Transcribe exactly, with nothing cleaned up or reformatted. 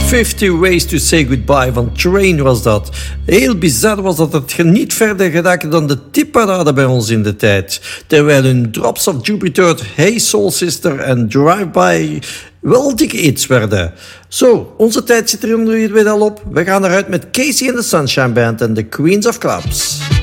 fifty Ways to Say Goodbye van Train was dat. Heel bizar was dat het niet verder geraakte dan de tipparade bij ons in de tijd. Terwijl hun Drops of Jupiter, Hey Soul Sister en Drive-By wel dikke hits werden. Zo, onze tijd zit er nu weer al op. We gaan eruit met Casey and the Sunshine Band en The Queens of Clubs.